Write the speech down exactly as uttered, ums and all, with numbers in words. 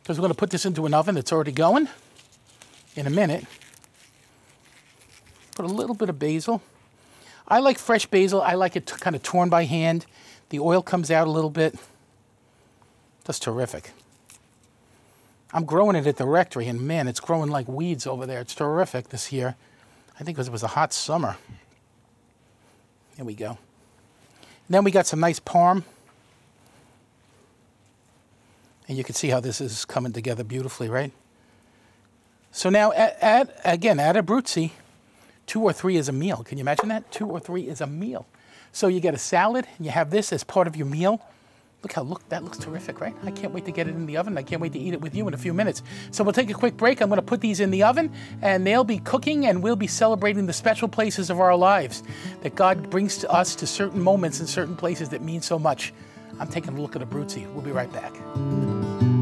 because we're going to put this into an oven that's already going in a minute. Put a little bit of basil. I like fresh basil. I like it kind of torn by hand. The oil comes out a little bit. That's terrific. I'm growing it at the rectory, and man, it's growing like weeds over there. It's terrific this year. I think because it was a hot summer. Here we go. And then we got some nice parm. And you can see how this is coming together beautifully, right? So now, add, add, again, add Abruzzi. Two or three is a meal. Can you imagine that? Two or three is a meal. So you get a salad, and you have this as part of your meal. Look how, look, that looks terrific, right? I can't wait to get it in the oven. I can't wait to eat it with you in a few minutes. So we'll take a quick break. I'm going to put these in the oven, and they'll be cooking, and we'll be celebrating the special places of our lives that God brings to us to certain moments in certain places that mean so much. I'm taking a look at Abruzzi. We'll be right back.